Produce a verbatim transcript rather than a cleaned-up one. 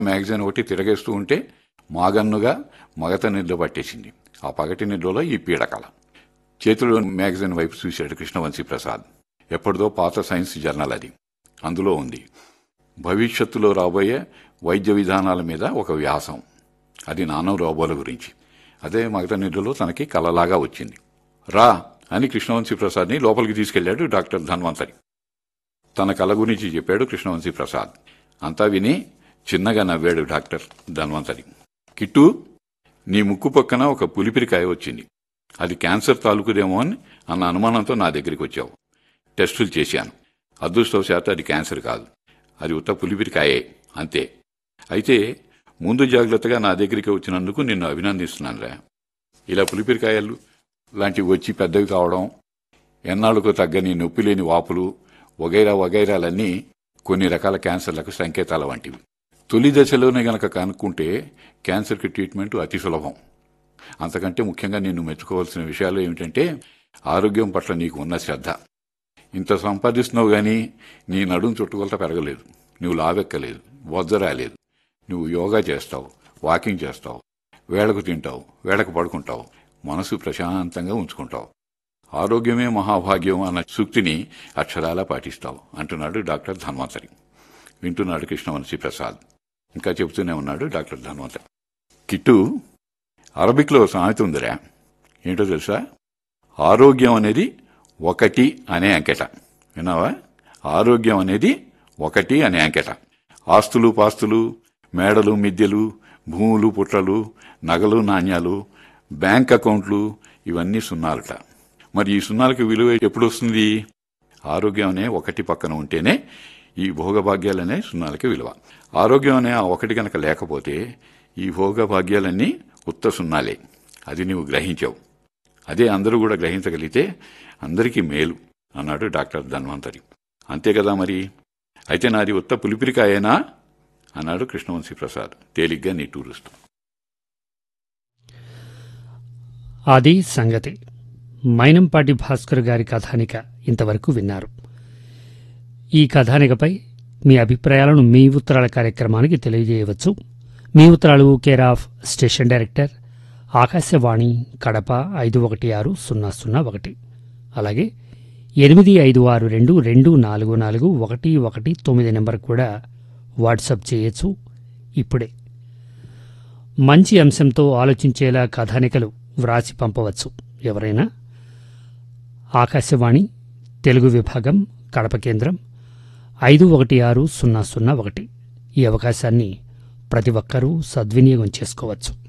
Magazine ఒకటి తిరగేస్తూ ఉంటే మాగన్నుగా మగత నిద్ర పట్టేసింది. ఆ పగటి నిద్రలో ఈ పీడకల. చేతిలో మ్యాగజైన్ వైపు చూశాడు కృష్ణవంశీ ప్రసాద్. ఎప్పటిదో పాత సైన్స్ జర్నల్ అది. అందులో ఉంది భవిష్యత్తులో రాబోయే వైద్య విధానాల మీద ఒక వ్యాసం. అది నానో రోబోల గురించి. అదే మగత నిద్రలో తనకి కలలాగా వచ్చింది. రా అని కృష్ణవంశీ ప్రసాద్ని లోపలికి తీసుకెళ్లాడు డాక్టర్ ధన్వంతరి. తన కళ గురించి చెప్పాడు కృష్ణవంశీ ప్రసాద్. అంతా విని చిన్నగా నవ్వాడు డాక్టర్ ధన్వంతరి. కిట్టు, నీ ముక్కు పక్కన ఒక పులిపిరికాయ వచ్చింది. అది క్యాన్సర్ తాలూకుదేమో అని అన్న అనుమానంతో నా దగ్గరికి వచ్చావు. టెస్టులు చేశాను. అదృష్టవశాత్తు అది క్యాన్సర్ కాదు. అది ఉత్త పులిపిరికాయే, అంతే. అయితే ముందు జాగ్రత్తగా నా దగ్గరికి వచ్చినందుకు నిన్ను అభినందిస్తున్నానురా. ఇలా పులిపిరికాయలు లాంటివి వచ్చి పెద్దవి కావడం, ఎన్నాళ్లకు తగ్గని నొప్పి లేని వాపులు వగైరా వగైరాలన్నీ కొన్ని రకాల క్యాన్సర్లకు సంకేతాల వంటివి. తొలి దశలోనే గనక కనుక్కుంటే క్యాన్సర్కి ట్రీట్మెంట్ అతి సులభం. అంతకంటే ముఖ్యంగా నిన్ను మెచ్చుకోవాల్సిన విషయాలు ఏమిటంటే ఆరోగ్యం పట్ల నీకు ఉన్న శ్రద్ధ. ఇంత సంపాదిస్తున్నావు గానీ నీ నడుం చుట్టుకొలత పెరగలేదు, నువ్వు లావెక్కలేదు, వద్ద రాలేదు. నువ్వు యోగా చేస్తావు, వాకింగ్ చేస్తావు, వేళకు తింటావు, వేళకు పడుకుంటావు, మనసు ప్రశాంతంగా ఉంచుకుంటావు. ఆరోగ్యమే మహాభాగ్యం అన్న సూక్తిని అక్షరాలా పాటిస్తావు అంటున్నాడు డాక్టర్ ధన్వంతరి. వింటున్నాడు కృష్ణవంశీ ప్రసాద్. ఇంకా చెబుతూనే ఉన్నాడు డాక్టర్ ధన్వంతరి. కిట్టు, అరబిక్లో సామెత ఉందిరా. ఏంటో తెలుసా? ఆరోగ్యం అనేది ఒకటి అనే అంకెట. విన్నావా? ఆరోగ్యం అనేది ఒకటి అనే అంకెట. ఆస్తులు పాస్తులు, మేడలు మిద్దెలు, భూములు పుట్రలు, నగలు నాణ్యాలు, బ్యాంక్ అకౌంట్లు ఇవన్నీ సున్నాలట. మరి ఈ సున్నాలకి విలువ ఎప్పుడు వస్తుంది? ఆరోగ్యం అనే ఒకటి పక్కన ఉంటేనే ఈ భోగభాగ్యాలనే సున్నాలకి విలువ. ఆరోగ్యం అనే ఆ ఒకటి కనుక లేకపోతే ఈ భోగభాగ్యాలన్నీ ఉత్త సున్నాలే. అది నీవు గ్రహించావు. అదే అందరూ కూడా గ్రహించగలిగితే అందరికీ మేలు అన్నాడు డాక్టర్ ధన్వంతరి. అంతే కదా మరి. అయితే నాది ఉత్త పులిపిరికాయేనా అన్నాడు కృష్ణవంశీ ప్రసాద్ తేలిగ్గా నిట్టూరుస్తూ. అది సంగతి. మైనంపాటి భాస్కర్ గారి కథానిక ఇంతవరకు విన్నారు. ఈ కథానికపై మీ అభిప్రాయాలను మీ ఉత్తరాల కార్యక్రమానికి తెలియజేయవచ్చు. మీ ఉత్తరాలు care of station director, Akashvani, Kadapa ఐదు ఒకటి ఆరు సున్నా సున్నా ఒకటి. అలాగే ఎనిమిది ఐదు ఆరు రెండు రెండు నాలుగు నాలుగు ఒకటి ఒకటి తొమ్మిది నెంబర్ కూడా వాట్సాప్ చేయొచ్చు. ఇప్పుడే మంచి అంశంతో ఆలోచించేలా కథానికలు వ్రాసి పంపవచ్చు. ఎవరైనా ఆకాశవాణి తెలుగు విభాగం, కడప కేంద్రం, ఐదు ఒకటి ఆరు సున్నా సున్నా ఒకటి. ఈ అవకాశాన్ని ప్రతి ఒక్కరూ సద్వినియోగం చేసుకోవచ్చు.